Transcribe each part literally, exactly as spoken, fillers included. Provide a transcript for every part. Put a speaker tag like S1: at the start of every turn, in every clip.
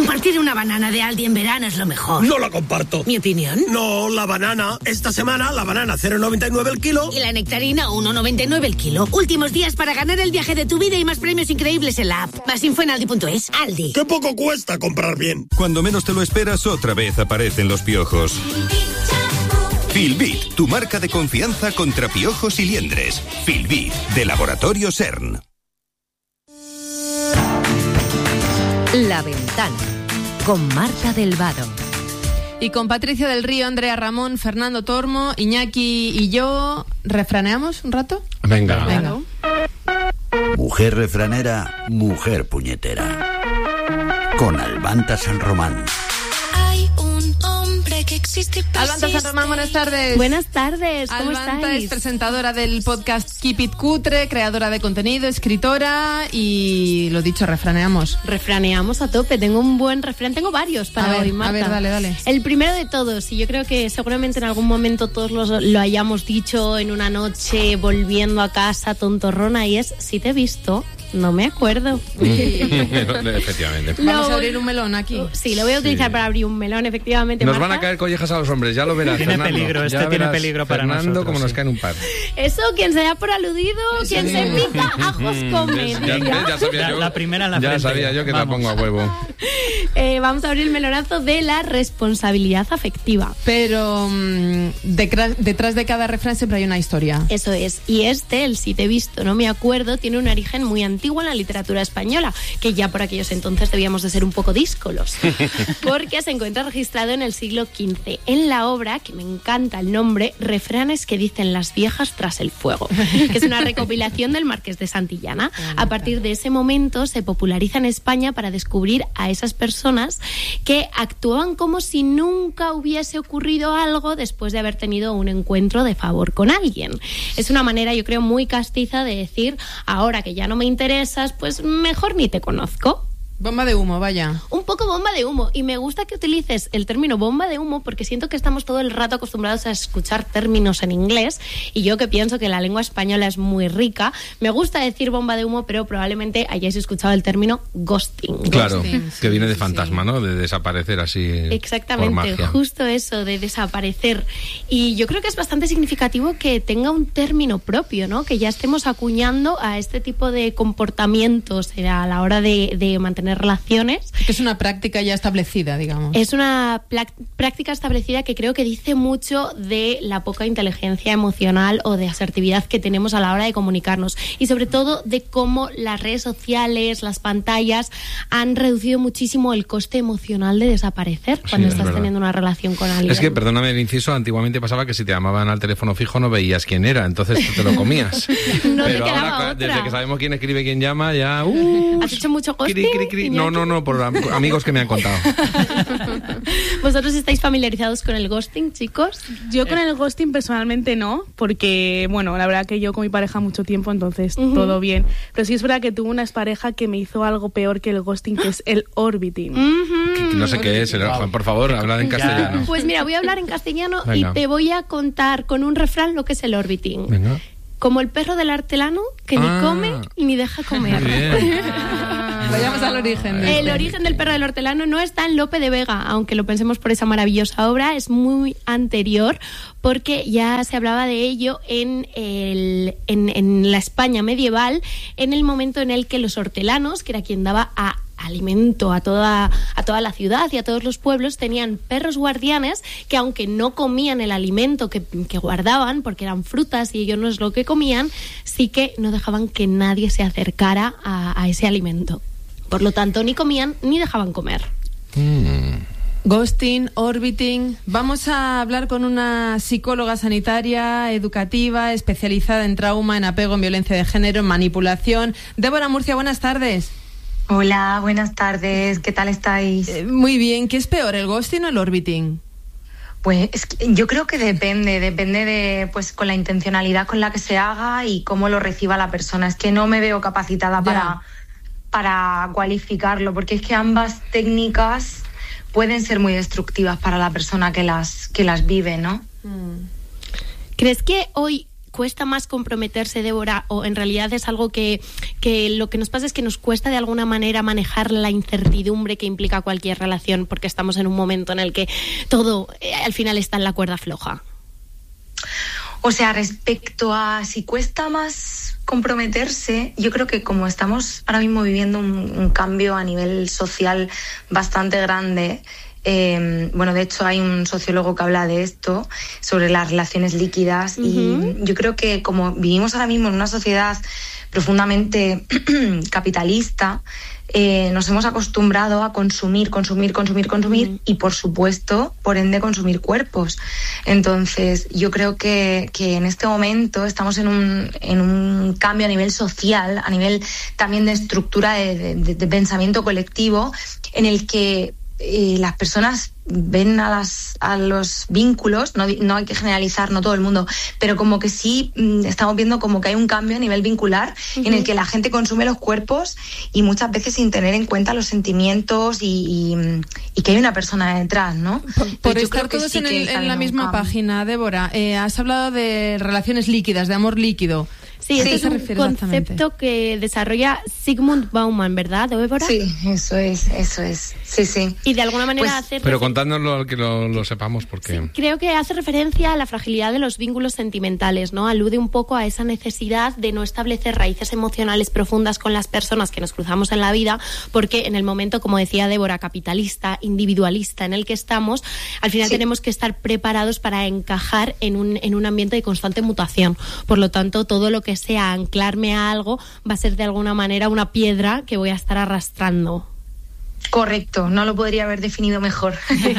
S1: Compartir una banana de Aldi en verano es lo mejor.
S2: No la comparto.
S1: ¿Mi opinión?
S2: No, la banana. Esta semana la banana cero noventa y nueve el kilo.
S1: Y la nectarina uno noventa y nueve el kilo. Últimos días para ganar el viaje de tu vida y más premios increíbles en la app. Más info en aldi punto es. Aldi.
S2: ¡Qué poco cuesta comprar bien!
S3: Cuando menos te lo esperas, otra vez aparecen los piojos. Filbit, tu marca de confianza contra piojos y liendres. Filbit, de Laboratorio CERN.
S4: La Ventana, con Marta del Vado.
S5: Y con Patricia del Río, Andrea Ramón, Fernando Tormo, Iñaki y yo, ¿refraneamos un rato?
S6: Venga.
S5: Venga.
S7: Mujer refranera, mujer puñetera. Con Albanta San Román.
S8: Hay un hombre que existe y persiste.
S5: Albanta San Román, buenas tardes.
S9: Buenas tardes, ¿cómo
S5: Albanta
S9: estáis?
S5: es presentadora del podcast Keep It Cutre, creadora de contenido, escritora y, lo dicho, refraneamos.
S9: Refraneamos a tope, tengo un buen refrán, tengo varios para
S5: a ver,
S9: hoy, Marta.
S5: A ver, dale, dale.
S9: El primero de todos, y yo creo que seguramente en algún momento todos los, lo hayamos dicho en una noche volviendo a casa tontorrona, y es, si te he visto, no me acuerdo.
S6: Efectivamente.
S5: Vamos
S9: Lo-
S5: a abrir un melón aquí.
S9: Sí, lo voy a utilizar
S6: Sí.
S9: para abrir un melón, efectivamente.
S6: Nos
S9: Marta.
S6: van a caer collejas a los hombres, ya lo verás.
S10: Tiene
S6: Fernando.
S10: peligro, este
S6: Ya
S10: tiene
S6: verás,
S10: peligro para
S6: Fernando,
S10: nosotros,
S6: como nos
S10: sí.
S6: caen un par.
S9: Eso, quien se da por aludido, quien
S6: Sí.
S9: se pica, ajos come.
S6: Ya,
S9: Venga.
S6: ya sabía
S10: La-
S6: yo.
S10: la primera en la
S6: Ya
S10: frente.
S6: sabía yo que
S10: Vamos.
S6: la pongo a huevo.
S9: Eh, vamos a abrir el melonazo de la responsabilidad afectiva.
S5: Pero mm, detrás, detrás de cada refrán siempre hay una historia.
S9: Eso es. Y este, el si te he visto, no me acuerdo, tiene un origen muy antiguo en la literatura española, que ya por aquellos entonces debíamos de ser un poco díscolos, porque se encuentra registrado en el siglo quince, en la obra, que me encanta el nombre, Refranes que dicen las viejas tras el fuego, que es una recopilación del Marqués de Santillana. A partir de ese momento se populariza en España para descubrir a esas personas que actuaban como si nunca hubiese ocurrido algo después de haber tenido un encuentro de favor con alguien. Es una manera, yo creo, muy castiza de decir, ahora que ya no me interesas, pues mejor ni te conozco.
S5: Bomba de humo, vaya.
S9: Un poco bomba de humo. Y me gusta que utilices el término bomba de humo porque siento que estamos todo el rato acostumbrados a escuchar términos en inglés, y yo que pienso que la lengua española es muy rica, me gusta decir bomba de humo, pero probablemente hayáis escuchado el término ghosting.
S6: Claro,
S5: Ghosting,
S6: que viene de
S5: sí,
S6: fantasma,
S5: sí.
S6: ¿no? De desaparecer así. Por
S9: Exactamente,
S6: magia.
S9: justo eso, de desaparecer. Y yo creo que es bastante significativo que tenga un término propio, ¿no? Que ya estemos acuñando a este tipo de comportamientos a la hora de, de mantener relaciones.
S5: Que es una práctica ya establecida, digamos.
S9: Es una pla- práctica establecida que creo que dice mucho de la poca inteligencia emocional o de asertividad que tenemos a la hora de comunicarnos, y sobre todo de cómo las redes sociales, las pantallas han reducido muchísimo el coste emocional de desaparecer cuando
S6: es
S9: estás
S6: verdad.
S9: teniendo una relación con alguien.
S6: Es que, perdóname el inciso, antiguamente pasaba que si te llamaban al teléfono fijo no veías quién era, entonces tú te lo comías.
S9: No te
S6: Pero
S9: quedaba
S6: ahora,
S9: otra.
S6: desde que sabemos quién escribe, quién llama, ya... Uh,
S9: ¿Has hecho mucho ghosting,
S6: cri, cri, cri. No, no, no, por am- amigos que me han contado.
S9: ¿Vosotros estáis familiarizados con el ghosting, chicos?
S11: Yo con el ghosting personalmente no, porque, bueno, la verdad que yo con mi pareja mucho tiempo, entonces
S9: Ujú.
S11: todo bien. Pero sí es verdad que tuve una expareja que me hizo algo peor que el ghosting, que es el orbiting.
S9: Ujú.
S6: No sé qué es, el- por favor, habla en castellano.
S9: Pues mira, voy a hablar en castellano
S6: Venga.
S9: y te voy a contar con un refrán lo que es el orbiting.
S6: Venga.
S9: Como el perro del hortelano, que
S6: Ah.
S9: ni come ni deja comer.
S6: Muy bien.
S5: Vayamos al origen. de
S9: El
S5: este.
S9: origen del perro del hortelano no está en Lope de Vega, aunque lo pensemos por esa maravillosa obra, es muy anterior, porque ya se hablaba de ello en, el, en, en la España medieval, en el momento en el que los hortelanos, que era quien daba a alimento a toda, a toda la ciudad y a todos los pueblos, tenían perros guardianes que, aunque no comían el alimento que, que guardaban, porque eran frutas y ellos no es lo que comían, sí que no dejaban que nadie se acercara a, a ese alimento. Por lo tanto, ni comían ni dejaban comer.
S6: Mm.
S5: Ghosting, orbiting. Vamos a hablar con una psicóloga sanitaria, educativa, especializada en trauma, en apego, en violencia de género, en manipulación. Débora Murcia, buenas tardes.
S12: Hola, buenas tardes, ¿qué tal estáis?
S5: Eh, muy bien, ¿qué es peor, el ghosting o el orbiting?
S12: Pues es que yo creo que depende, depende de, pues, con la intencionalidad con la que se haga y cómo lo reciba la persona. Es que no me veo capacitada para, para cualificarlo, porque es que ambas técnicas pueden ser muy destructivas para la persona que las, que las vive, ¿no?
S9: ¿Crees que hoy cuesta más comprometerse, Débora, o en realidad es algo que, que lo que nos pasa es que nos cuesta de alguna manera manejar la incertidumbre que implica cualquier relación, porque estamos en un momento en el que todo eh, al final está en la cuerda floja?
S12: O sea, respecto a si cuesta más comprometerse, yo creo que como estamos ahora mismo viviendo un, un cambio a nivel social bastante grande, eh, bueno, de hecho hay un sociólogo que habla de esto, sobre las relaciones líquidas, uh-huh. y yo creo que como vivimos ahora mismo en una sociedad profundamente capitalista, Eh, nos hemos acostumbrado a consumir, consumir, consumir, consumir mm. y, por supuesto, por ende, consumir cuerpos. Entonces, yo creo que, que en este momento estamos en un, en un cambio a nivel social, a nivel también de estructura de, de, de pensamiento colectivo, en el que eh, las personas ven a, las, a los vínculos, no, no hay que generalizar, no todo el mundo, pero como que sí mmm, estamos viendo como que hay un cambio a nivel vincular, uh-huh. en el que la gente consume los cuerpos y muchas veces sin tener en cuenta los sentimientos y, y, y que hay una persona detrás, ¿no?
S5: Por, por estar todos sí en, el, en la misma página, Débora, eh, has hablado de relaciones líquidas, de amor líquido.
S9: Sí, este es un concepto que desarrolla Zygmunt Bauman, ¿verdad, Débora?
S12: Sí, eso es, eso es. Sí, sí.
S9: Y de alguna manera
S6: pues,
S9: hace...
S6: Pero contádnoslo que lo, lo sepamos, porque...
S9: Sí, creo que hace referencia a la fragilidad de los vínculos sentimentales, ¿no? Alude un poco a esa necesidad de no establecer raíces emocionales profundas con las personas que nos cruzamos en la vida, porque en el momento, como decía Débora, capitalista, individualista en el que estamos, al final sí. tenemos que estar preparados para encajar en un, en un ambiente de constante mutación. Por lo tanto, todo lo que sea anclarme a algo va a ser de alguna manera una piedra que voy a estar arrastrando.
S12: Correcto, no lo podría haber definido mejor.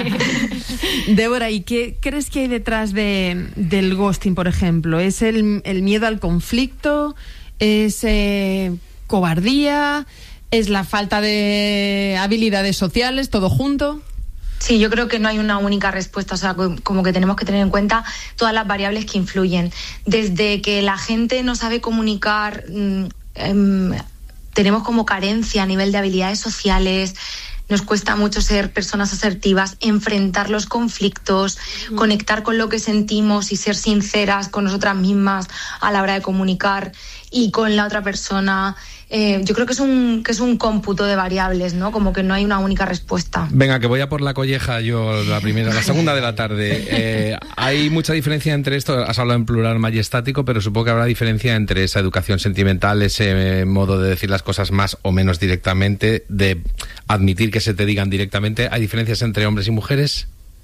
S5: Débora, ¿y qué crees que hay detrás de, del ghosting, por ejemplo? ¿Es el, el miedo al conflicto? ¿Es eh, cobardía? ¿Es la falta de habilidades sociales? ¿Todo junto?
S12: Sí, yo creo que no hay una única respuesta, o sea, como que tenemos que tener en cuenta todas las variables que influyen. Desde que la gente no sabe comunicar, eh, tenemos como carencia a nivel de habilidades sociales, nos cuesta mucho ser personas asertivas, enfrentar los conflictos, mm. conectar con lo que sentimos y ser sinceras con nosotras mismas a la hora de comunicar y con la otra persona. Eh, yo creo que es un que es un cómputo de variables, ¿no? Como que no hay una única respuesta.
S6: Venga, que voy a por la colleja yo, la primera, la segunda de la tarde. Eh, hay mucha diferencia entre esto, has hablado en plural majestático, pero supongo que habrá diferencia entre esa educación sentimental, ese modo de decir las cosas más o menos directamente, de admitir que se te digan directamente. ¿Hay diferencias entre hombres y mujeres?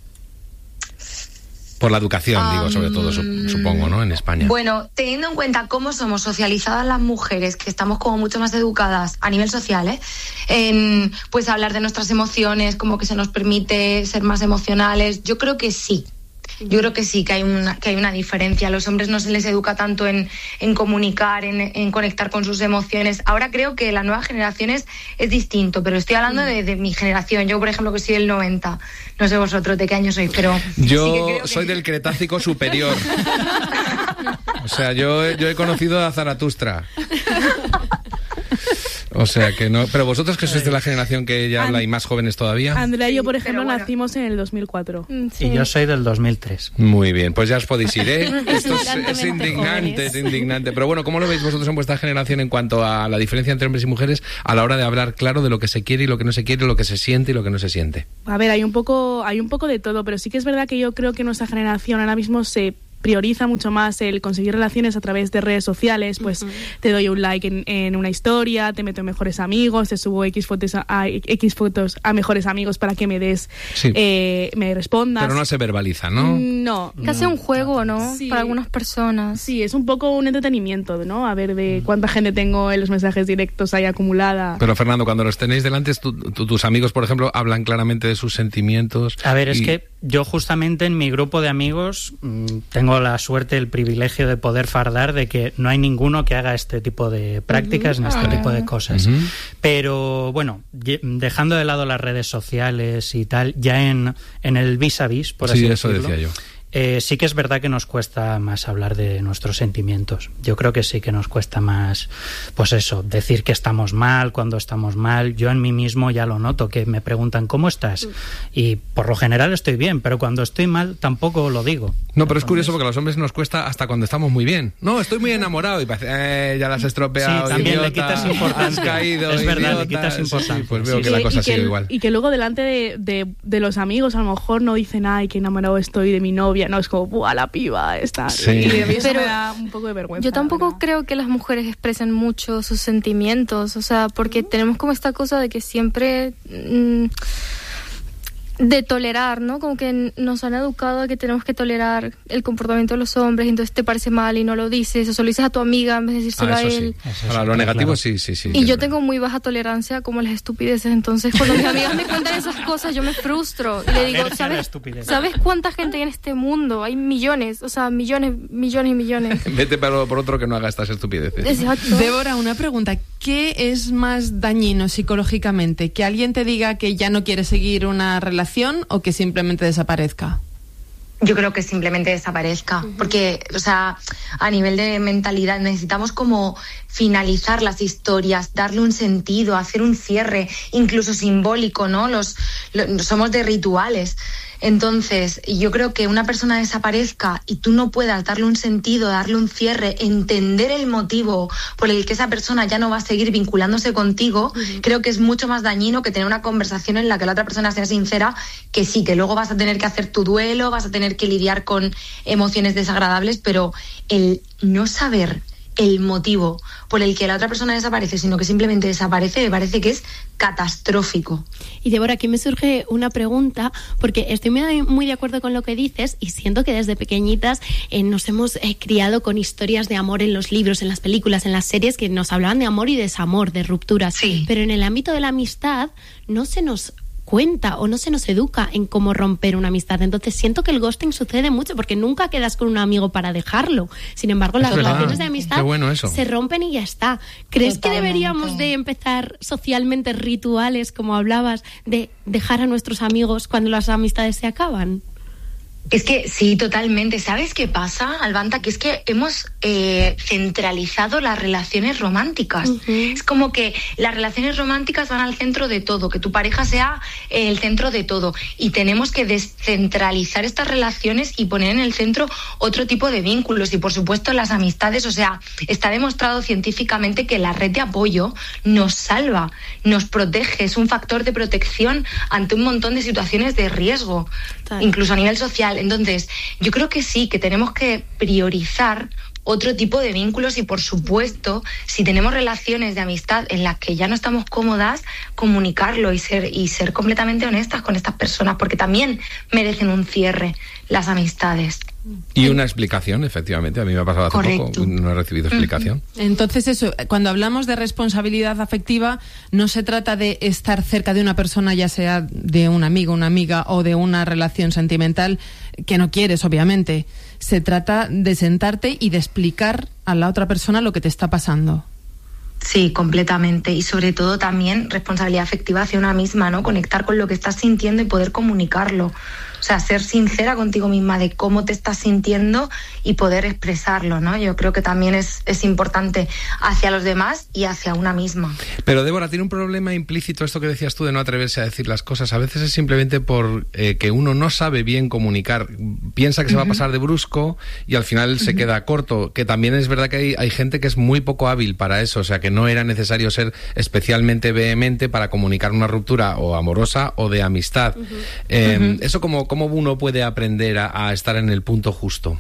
S6: Por la educación, um, digo, sobre todo, supongo, ¿no? En España.
S12: Bueno, teniendo en cuenta cómo somos socializadas las mujeres, que estamos como mucho más educadas a nivel social, ¿eh? En, pues hablar de nuestras emociones, como que se nos permite ser más emocionales, yo creo que sí. Yo creo que sí, que hay una, que hay una diferencia. A los hombres no se les educa tanto en, en comunicar, en, en conectar con sus emociones. Ahora creo que las nuevas generaciones es distinto, pero estoy hablando de, de mi generación. Yo, por ejemplo, que soy del noventa. No sé vosotros de qué año sois, pero...
S6: Yo
S12: sí que creo que...
S6: soy del Cretácico superior. O sea, yo, yo he conocido a Zaratustra. O sea que no, pero vosotros que sois de la generación que ya habla y más jóvenes todavía.
S11: Andrea y yo, por ejemplo, bueno. nacimos en el dos mil cuatro.
S10: Sí. Y yo soy del dos mil tres.
S6: Muy bien, pues ya os podéis ir, ¿eh? Esto es, es indignante, jóvenes. es indignante. Pero bueno, ¿cómo lo veis vosotros en vuestra generación en cuanto a la diferencia entre hombres y mujeres a la hora de hablar claro de lo que se quiere y lo que no se quiere, lo que se siente y lo que no se siente?
S11: A ver, hay un poco, hay un poco de todo, pero sí que es verdad que yo creo que nuestra generación ahora mismo se prioriza mucho más el conseguir relaciones a través de redes sociales, pues uh-huh. te doy un like en, en una historia, te meto en mejores amigos, te subo X fotos a, a, X fotos a mejores amigos para que me des, sí. eh, me respondas.
S6: Pero no se verbaliza, ¿no?
S11: No.
S13: Casi no. un juego, ¿no? Sí. Para algunas personas.
S11: Sí, es un poco un entretenimiento, ¿no? A ver de cuánta gente tengo en los mensajes directos ahí acumulada.
S6: Pero Fernando, cuando los tenéis delante, tu, tu, tus amigos, por ejemplo, hablan claramente de sus sentimientos.
S10: A ver,
S6: y...
S10: es que yo justamente en mi grupo de amigos mmm, tengo la suerte, el privilegio de poder fardar de que no hay ninguno que haga este tipo de prácticas, uh-huh. ni este ah. tipo de cosas. Uh-huh. Pero bueno, dejando de lado las redes sociales y tal, ya en, en el vis a vis, por
S6: sí,
S10: así
S6: eso
S10: decirlo,
S6: decía yo.
S10: Eh, sí que es verdad que nos cuesta más hablar de nuestros sentimientos. Yo creo que sí que nos cuesta más, pues eso, decir que estamos mal cuando estamos mal. Yo en mí mismo ya lo noto, que me preguntan ¿cómo estás? Y por lo general estoy bien, pero cuando estoy mal tampoco lo digo.
S6: No, pero es curioso porque a los hombres nos cuesta hasta cuando estamos muy bien. No, estoy muy enamorado y parece, eh, ya las has estropeado.
S10: Sí, también
S6: idiota,
S10: le quitas importancia.
S6: Has caído,
S10: es verdad,
S6: idiota.
S10: le quitas importancia.
S6: Sí, pues veo
S11: Sí,
S6: que la
S11: sí.
S6: cosa
S11: Y
S6: sigue
S11: que,
S6: igual.
S11: Y que luego delante de, de, de los amigos a lo mejor no dicen, ay, qué enamorado estoy de mi novia. No, es como, ¡buah, la piba está!
S6: Sí.
S11: Y a mí eso
S13: Pero
S11: me da un poco de vergüenza.
S13: Yo tampoco
S11: ¿no?
S13: creo que las mujeres expresen mucho sus sentimientos, o sea, porque tenemos como esta cosa de que siempre... Mmm, de tolerar, ¿no? Como que nos han educado a que tenemos que tolerar el comportamiento de los hombres, y entonces te parece mal y no lo dices, o se lo dices a tu amiga en vez de decírselo
S6: Ah, eso
S13: a
S6: sí.
S13: él.
S6: Eso Ahora, sí, lo negativo claro. sí, sí, sí.
S13: Y yo tengo muy baja tolerancia como las estupideces, entonces cuando mis amigas me cuentan esas cosas yo me frustro y le digo, ¿sabes, ¿sabes cuánta gente hay en este mundo? Hay millones, o sea, millones, millones y millones.
S6: Vete por, por otro que no haga estas estupideces.
S13: Exacto.
S5: Débora, una pregunta. ¿Qué es más dañino psicológicamente? ¿Que alguien te diga que ya no quiere seguir una relación o que simplemente desaparezca?
S12: Yo creo que simplemente desaparezca, porque, o sea, a nivel de mentalidad necesitamos como finalizar las historias, darle un sentido, hacer un cierre, incluso simbólico, ¿no? Los, los somos de rituales. Entonces, yo creo que una persona desaparezca y tú no puedas darle un sentido, darle un cierre, entender el motivo por el que esa persona ya no va a seguir vinculándose contigo, uh-huh. creo que es mucho más dañino que tener una conversación en la que la otra persona sea sincera, que sí, que luego vas a tener que hacer tu duelo, vas a tener que lidiar con emociones desagradables, pero el no saber el motivo por el que la otra persona desaparece, sino que simplemente desaparece, me parece que es catastrófico.
S9: Y Débora, aquí me surge una pregunta, porque estoy muy, muy de acuerdo con lo que dices y siento que desde pequeñitas eh, nos hemos eh, criado con historias de amor en los libros, en las películas, en las series que nos hablaban de amor y desamor, de rupturas.
S12: Sí.
S9: Pero en el ámbito de la amistad no se nos cuenta o no se nos educa en cómo romper una amistad. Entonces siento que el ghosting sucede mucho porque nunca quedas con un amigo para dejarlo. Sin embargo, las relaciones de amistad
S6: bueno
S9: se rompen y ya está. ¿Crees Totalmente. que deberíamos de empezar socialmente rituales, como hablabas, de dejar a nuestros amigos cuando las amistades se acaban?
S12: Es que sí, totalmente. ¿Sabes qué pasa, Albanta? Que es que hemos eh, centralizado las relaciones románticas. Uh-huh. Es como que las relaciones románticas van al centro de todo, que tu pareja sea el centro de todo. Y tenemos que descentralizar estas relaciones y poner en el centro otro tipo de vínculos. Y por supuesto las amistades, o sea, está demostrado científicamente que la red de apoyo nos salva, nos protege, es un factor de protección ante un montón de situaciones de riesgo, Tal. incluso a nivel social. Entonces, yo creo que sí, que tenemos que priorizar otro tipo de vínculos y, por supuesto, si tenemos relaciones de amistad en las que ya no estamos cómodas, comunicarlo y ser, y ser completamente honestas con estas personas, porque también merecen un cierre las amistades.
S6: Y una explicación, efectivamente. A mí me ha pasado hace
S12: Correcto.
S6: poco, no he recibido explicación.
S5: Entonces eso, cuando hablamos de responsabilidad afectiva, no se trata de estar cerca de una persona, ya sea de un amigo, una amiga o de una relación sentimental que no quieres, obviamente. Se trata de sentarte y de explicar a la otra persona lo que te está pasando.
S12: Sí, completamente. Y sobre todo también responsabilidad afectiva hacia una misma, ¿no? Conectar con lo que estás sintiendo y poder comunicarlo. O sea, ser sincera contigo misma de cómo te estás sintiendo y poder expresarlo, ¿no? Yo creo que también es, es importante hacia los demás y hacia una misma.
S6: Pero, Débora, tiene un problema implícito esto que decías tú de no atreverse a decir las cosas. A veces es simplemente por eh, que uno no sabe bien comunicar. Piensa que se uh-huh. va a pasar de brusco y al final uh-huh. se queda corto. Que también es verdad que hay, hay gente que es muy poco hábil para eso. O sea, que no era necesario ser especialmente vehemente para comunicar una ruptura o amorosa o de amistad. Uh-huh. Eh, uh-huh. Eso como ¿Cómo uno puede aprender a, a estar en el punto justo?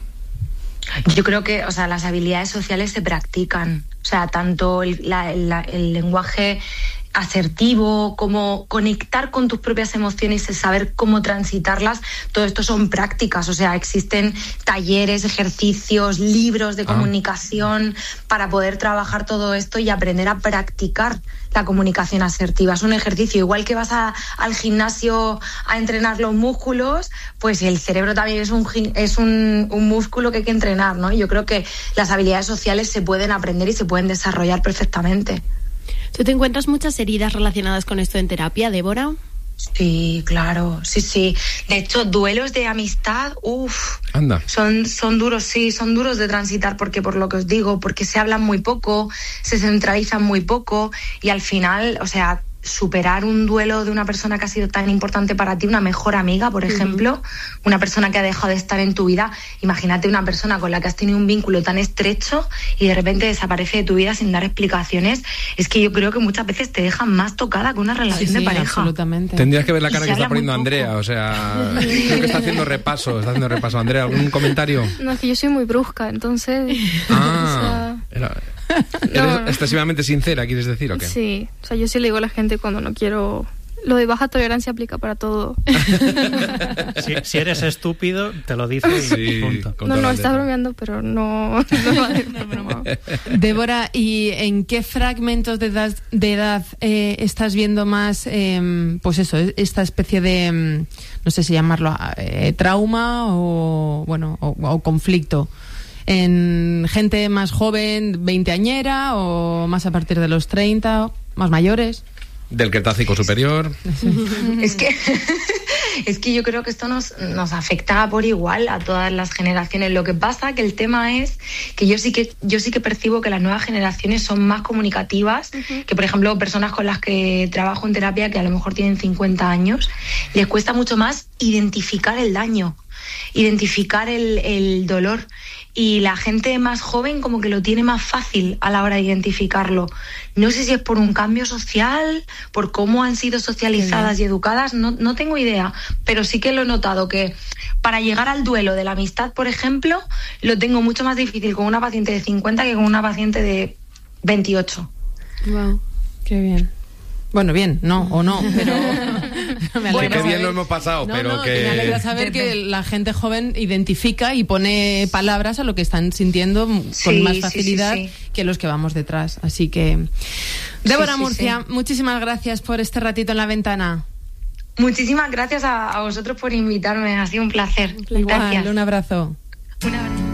S12: Yo creo que, o sea, las habilidades sociales se practican. O sea, tanto el, la, la, el lenguaje asertivo, como conectar con tus propias emociones y saber cómo transitarlas, todo esto son prácticas, o sea, existen talleres, ejercicios, libros de ah. comunicación para poder trabajar todo esto y aprender a practicar la comunicación asertiva. Es un ejercicio, igual que vas a, al gimnasio a entrenar los músculos, pues el cerebro también es un, es un, un músculo que hay que entrenar, ¿no? Y yo creo que las habilidades sociales se pueden aprender y se pueden desarrollar perfectamente.
S9: ¿Tú te encuentras muchas heridas relacionadas con esto en terapia, Débora?
S12: Sí, claro, sí, sí. De hecho, duelos de amistad, uff,
S6: Anda.
S12: Son, son duros, sí, son duros de transitar porque por lo que os digo, porque se hablan muy poco, se centralizan muy poco y al final, o sea, superar un duelo de una persona que ha sido tan importante para ti, una mejor amiga, por ejemplo, uh-huh. una persona que ha dejado de estar en tu vida, imagínate una persona con la que has tenido un vínculo tan estrecho y de repente desaparece de tu vida sin dar explicaciones, es que yo creo que muchas veces te dejan más tocada que una relación
S5: sí,
S12: de
S5: sí,
S12: pareja.
S5: Absolutamente.
S6: Tendrías que ver la cara
S12: Y
S6: que
S12: se
S6: está
S12: habla muy
S6: poniendo Andrea,
S12: poco.
S6: o sea, creo que está haciendo repaso, está haciendo repaso. Andrea, ¿algún comentario?
S13: No, es que yo soy muy brusca, entonces...
S6: Ah,
S13: o sea,
S6: era- ¿eres
S13: no.
S6: excesivamente sincera, quieres decir, o qué?
S13: Sí, o sea, yo sí le digo a la gente cuando no quiero... Lo de baja tolerancia aplica para todo.
S10: Si, si eres estúpido, te lo dice y
S6: Sí,
S10: punto.
S6: con
S13: No,
S6: toda
S13: no,
S6: la
S13: estás
S6: letra.
S13: bromeando, pero no... no vale, no, broma.
S5: Débora, ¿y en qué fragmentos de edad, de edad eh, estás viendo más, eh, pues eso, esta especie de, mm, no sé si llamarlo, eh, trauma o, bueno, o, o conflicto? ¿En gente más joven, veinteañera, o más a partir de los treinta, más mayores?
S6: Del Cretácico superior.
S12: Es que es que yo creo que esto nos, nos afecta por igual a todas las generaciones. Lo que pasa que el tema es que yo sí que yo sí que percibo que las nuevas generaciones son más comunicativas uh-huh. que, por ejemplo, personas con las que trabajo en terapia que a lo mejor tienen cincuenta años, les cuesta mucho más identificar el daño, identificar el, el dolor. Y la gente más joven como que lo tiene más fácil a la hora de identificarlo. No sé si es por un cambio social, por cómo han sido socializadas y educadas, no, no tengo idea, pero sí que lo he notado que para llegar al duelo de la amistad, por ejemplo, lo tengo mucho más difícil con una paciente de cincuenta que con una paciente de veintiocho.
S5: Wow, qué bien. Bueno, bien, no, o no, pero... me
S6: Bueno,
S5: alegra
S6: qué bien
S5: saber-
S6: lo hemos pasado,
S5: No,
S6: pero
S5: no,
S6: que...
S5: me alegra saber que la gente joven identifica y pone palabras a lo que están sintiendo con
S12: Sí,
S5: más
S12: sí,
S5: facilidad
S12: sí, sí.
S5: que los que vamos detrás. Así que... Débora
S12: sí,
S5: Murcia,
S12: sí.
S5: muchísimas gracias por este ratito en la ventana.
S12: Muchísimas gracias a, a vosotros por invitarme, ha sido un placer.
S5: Igual,
S12: Gracias.
S5: un abrazo.
S12: Un abrazo.